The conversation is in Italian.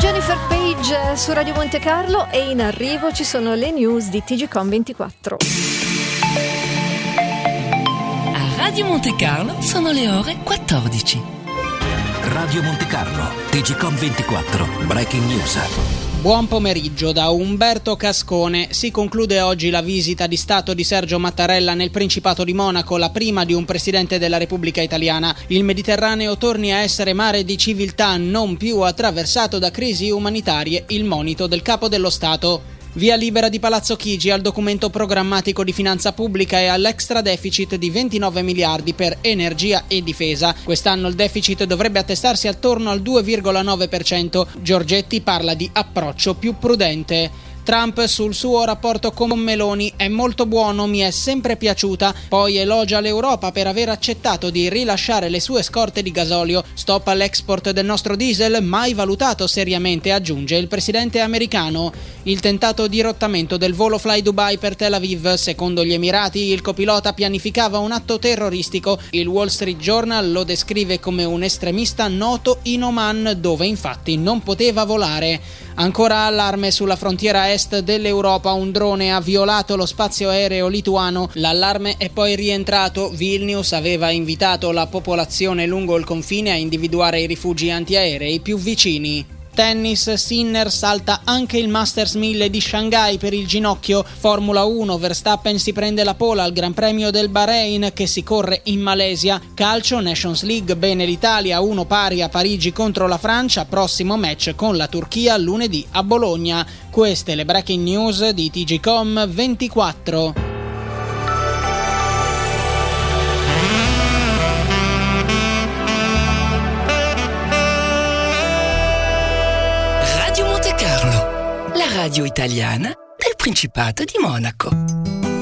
Jennifer Page su Radio Monte Carlo e in arrivo ci sono le news di TGcom 24. A Radio Monte Carlo sono le ore 14. Radio Monte Carlo, TGcom 24, Breaking News. Buon pomeriggio da Umberto Cascone. Si conclude oggi la visita di Stato di Sergio Mattarella nel Principato di Monaco, la prima di un Presidente della Repubblica Italiana. Il Mediterraneo torni a essere mare di civiltà, non più attraversato da crisi umanitarie, il monito del Capo dello Stato. Via libera di Palazzo Chigi al documento programmatico di finanza pubblica e all'extra deficit di 29 miliardi per energia e difesa. Quest'anno il deficit dovrebbe attestarsi attorno al 2,9%. Giorgetti parla di approccio più prudente. Trump sul suo rapporto con Meloni: è molto buono, mi è sempre piaciuta. Poi elogia l'Europa per aver accettato di rilasciare le sue scorte di gasolio. Stop all'export del nostro diesel, mai valutato seriamente, aggiunge il presidente americano. Il tentato dirottamento del volo Fly Dubai per Tel Aviv. Secondo gli Emirati il copilota pianificava un atto terroristico. Il Wall Street Journal lo descrive come un estremista noto in Oman, dove infatti non poteva volare. Ancora allarme sulla frontiera est dell'Europa, un drone ha violato lo spazio aereo lituano. L'allarme è poi rientrato. Vilnius aveva invitato la popolazione lungo il confine a individuare i rifugi antiaerei più vicini. Tennis, Sinner salta anche il Masters 1000 di Shanghai per il ginocchio. Formula 1, Verstappen si prende la pole al Gran Premio del Bahrain che si corre in Malesia. Calcio, Nations League, bene l'Italia, 1-1 a Parigi contro la Francia, prossimo match con la Turchia lunedì a Bologna. Queste le breaking news di TGcom 24. La radio italiana del Principato di Monaco.